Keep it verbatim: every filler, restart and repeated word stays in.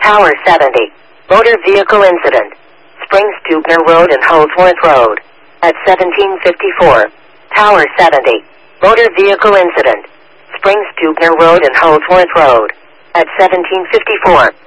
Tower seventy. Motor vehicle incident. Springs Dubner Road and Holdsworth Road. At seventeen fifty-four. Tower seventy. Motor vehicle incident. Springs Dubner Road and Holdsworth Road. At seventeen fifty-four.